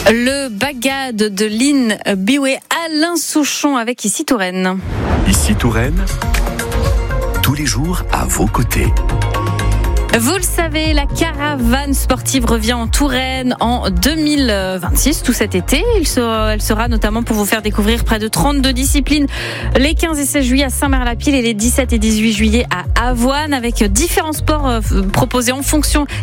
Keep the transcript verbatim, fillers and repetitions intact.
Le bagade de Lynn Biway, Alain Souchon avec Ici Touraine. Ici Touraine, tous les jours à vos côtés. Vous le savez, la caravane sportive revient en Touraine en deux mille vingt-six, tout cet été. Elle sera, elle sera notamment pour vous faire découvrir près de trente-deux disciplines les quinze et seize juillet à Saint-Mère-la-Pile et les dix-sept et dix-huit juillet à Avoine, avec différents sports proposés en fonction